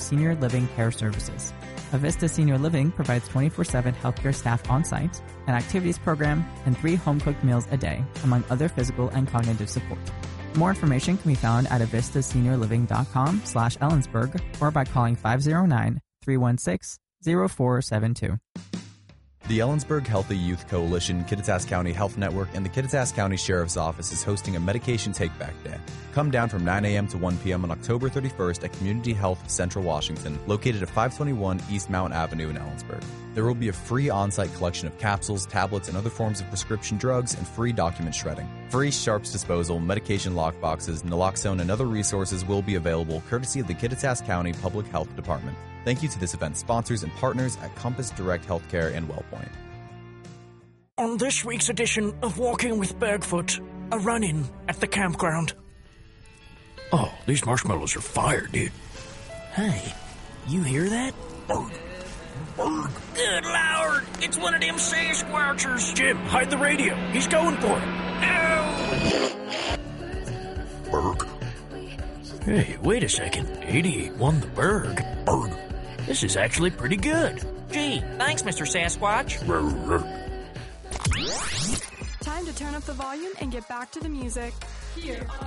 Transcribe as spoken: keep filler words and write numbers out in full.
Senior Living Care Services. Avista Senior Living provides twenty-four seven healthcare staff on-site, an activities program, and three home-cooked meals a day, among other physical and cognitive support. More information can be found at avistaseniorliving.com slash Ellensburg or by calling five oh nine, three one six, oh four seven two. The Ellensburg Healthy Youth Coalition, Kittitas County Health Network, and the Kittitas County Sheriff's Office is hosting a medication take-back day. Come down from nine a.m. to one p.m. on October thirty-first at Community Health Central Washington, located at five twenty-one East Mount Avenue in Ellensburg. There will be a free on-site collection of capsules, tablets, and other forms of prescription drugs, and free document shredding. Free sharps disposal, medication lockboxes, naloxone, and other resources will be available courtesy of the Kittitas County Public Health Department. Thank you to this event's sponsors and partners at Compass Direct Healthcare and WellPoint. On this week's edition of Walking with Bergfoot, a run-in at the campground. Oh, these marshmallows are fire, dude. Hey, you hear that? Bird. Bird. Good Lord, it's one of them Sasquatchers. Jim, hide the radio. He's going for it. Ow! Berg. Hey, wait a second. eighty-eight won the Berg. Berg. This is actually pretty good. Gee, thanks, Mister Sasquatch. Time to turn up the volume and get back to the music. Here